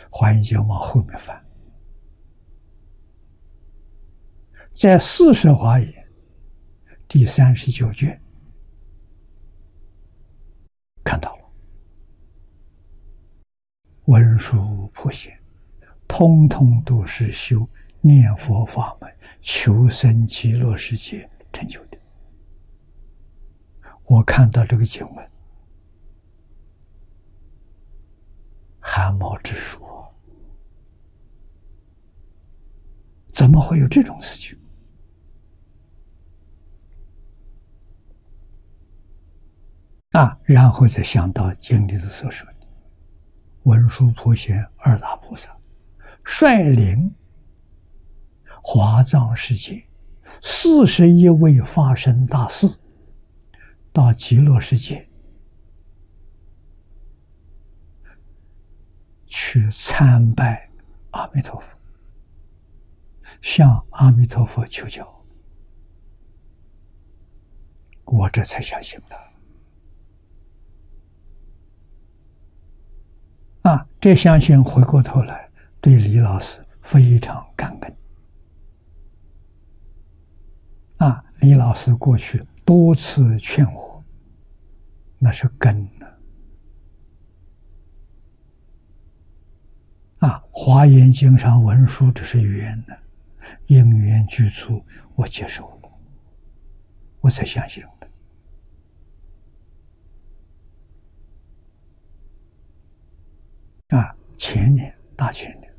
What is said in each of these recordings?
华严经往后面翻，在四摄华严第39卷看到了，文殊普贤，通通都是修念佛法门、求生极乐世界成就的。我看到这个经文，汗毛直竖，怎么会有这种事情？然后再想到经里头所说的文殊普贤二大菩萨率领华藏世界41位法身大士到极乐世界去参拜阿弥陀佛，向阿弥陀佛求教，我这才相信了。这相信回过头来对李老师非常感恩。李老师过去多次劝我，那是根华严经上文殊只是缘呢，因缘具足，我接受了，我才相信的。前年大前年，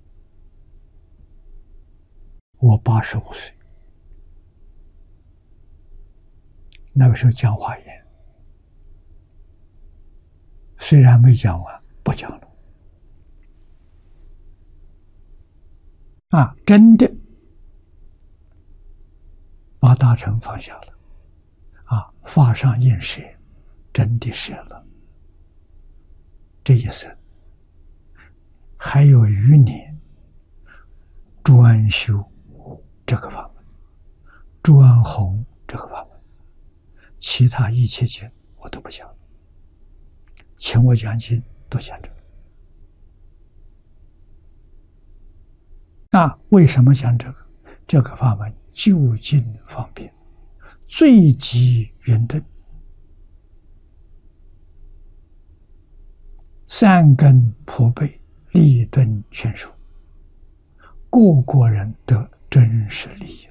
我85岁，那个时候讲华严，虽然没讲完，不讲了。真的把大乘放下了，法上应舍，真的舍了。这一生还有余年专修这个法门，专弘这个法门，其他一切经我都不讲，请我讲经都讲这个。为什么讲这个？这个法门就近方便，最急圆顿，三根普被，利钝全收，个个人得真实利益。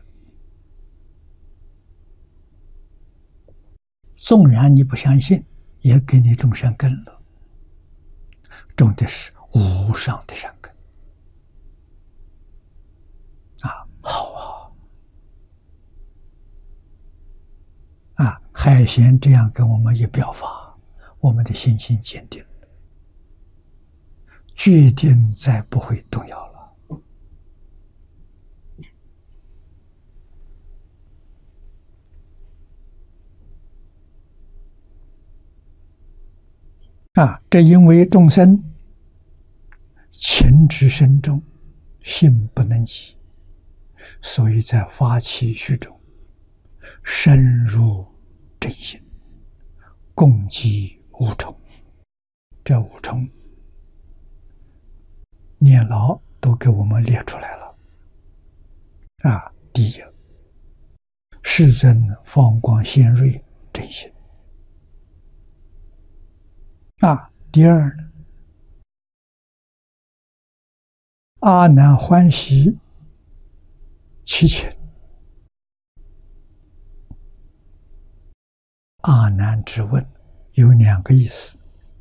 纵然你不相信，也给你种善根了，种的是无上的善根。好海贤这样跟我们一表法，我们的信心坚定了，决定再不会动摇了。这因为众生情之深重，信不能移，所以在发起序中深入真心，共济五重。这五重念老都给我们列出来了。第一，世尊放光显瑞真心。第二呢，阿难欢喜其情。阿难之问有两个意思，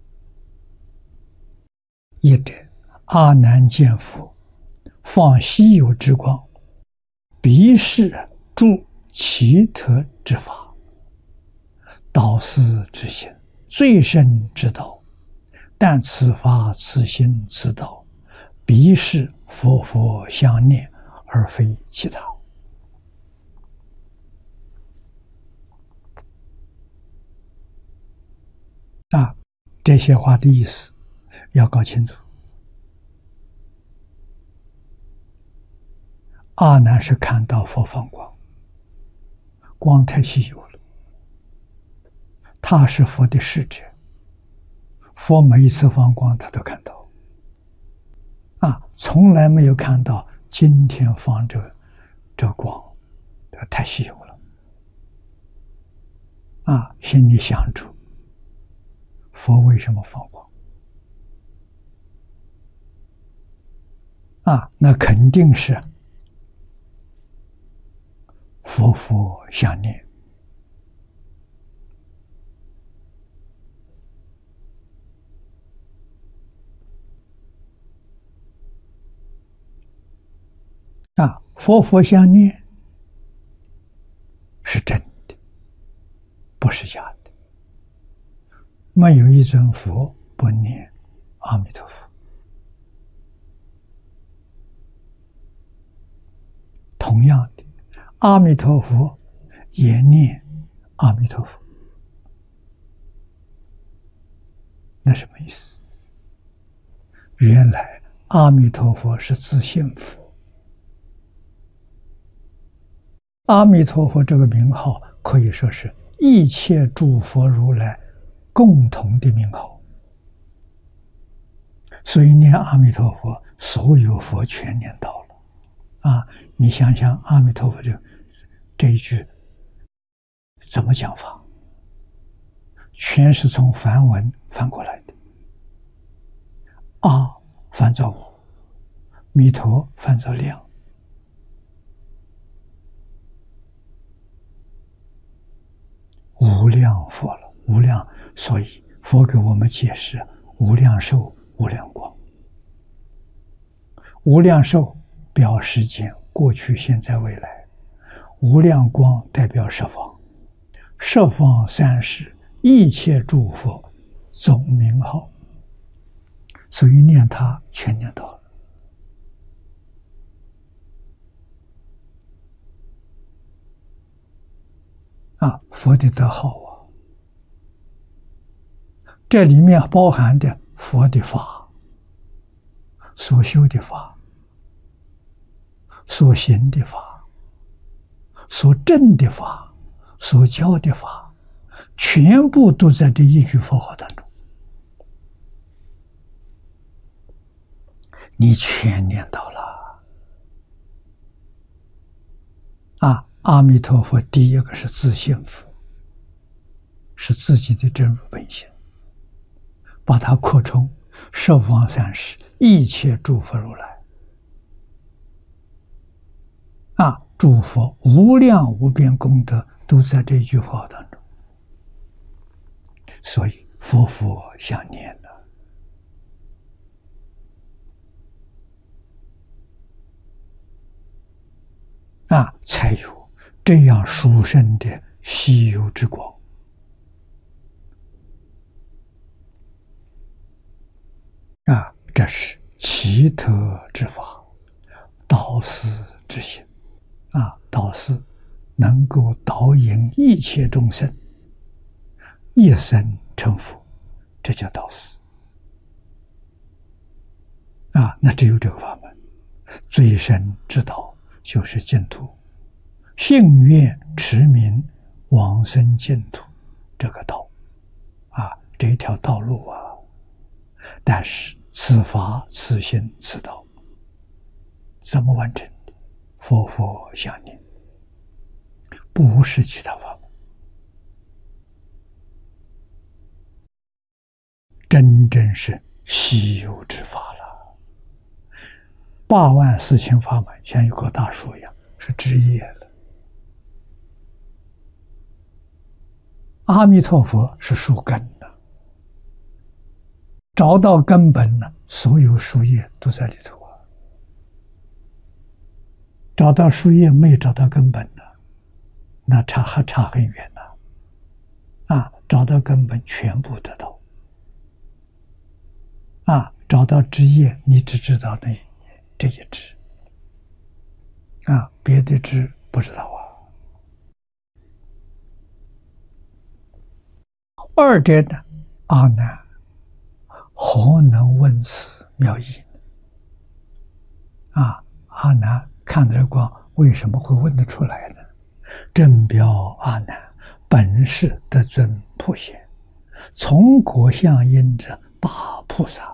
一者阿难见佛放稀有之光，彼是诸奇特之法，导师之心，最深之道，但此法此心此道，彼是佛佛相念，而非其他。这些话的意思要搞清楚。阿难是看到佛放光，光太稀有了，他是佛的使者，佛每一次放光他都看到。 从来没有看到今天放这光，太稀有了。心里想着，佛为什么放光？那肯定是佛想念。佛想念是真的，不是假的。没有一尊佛不念阿弥陀佛。同样的，阿弥陀佛也念阿弥陀佛。那什么意思？原来阿弥陀佛是自性佛。阿弥陀佛这个名号可以说是一切诸佛如来共同的名号，所以念阿弥陀佛，所有佛全念到了。你想想阿弥陀佛这一句怎么讲法？全是从梵文翻过来的。阿翻作无，弥陀翻作量。无量佛了，无量，所以佛给我们解释无量寿、无量光。无量寿表时间，过去、现在、未来；无量光代表十方，十方三世一切诸佛总名号，所以念它全念到了。佛的德号这里面包含的佛的法，所修的法，所行的法，所证的法，所教的法，全部都在这一句佛号当中。你全念到了。阿弥陀佛第一个是自性佛，是自己的真如本性，把它扩充十方三世一切诸佛如来。诸佛无量无边功德都在这句话当中，所以佛想念了，才有这样殊胜的稀有之光。这是奇特之法，导师之行。导师能够导引一切众生一生成佛，这叫导师。那只有这个法门，最深之道就是净土，信愿持名往生净土这个道这一条道路但是此法此行此道怎么完成的？佛想念，不是其他法门，真正是稀有之法了。84000法门像一棵大树一样，是枝叶了。阿弥陀佛是树根了，找到根本了，所有树叶都在里头找到树叶没找到根本了，那还差很远了。找到根本全部得到。找到枝叶，你只知道这一枝别的枝不知道二者呢？阿难，何能闻此妙义呢？阿难看得光，为什么会问得出来呢？正表阿难，本是得尊普贤，从果相应者大菩萨。